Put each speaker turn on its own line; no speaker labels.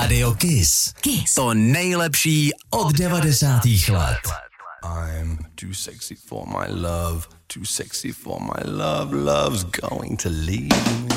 Radio Kiss.
Kiss.
To nejlepší od 90. let.
I'm too sexy for my love, too sexy for my love, love's going to leave me.